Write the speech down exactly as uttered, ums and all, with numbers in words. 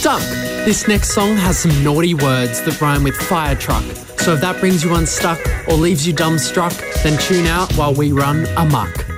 Stuck. This next song has some naughty words that rhyme with fire truck. So if that brings you unstuck or leaves you dumbstruck, then tune out while we run amok.